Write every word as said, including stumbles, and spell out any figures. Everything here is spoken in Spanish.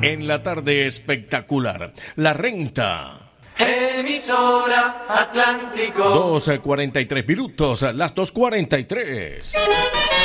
En la tarde espectacular, La Renta. Emisora Atlántico. dos cuarenta y tres minutos, las dos cuarenta y tres.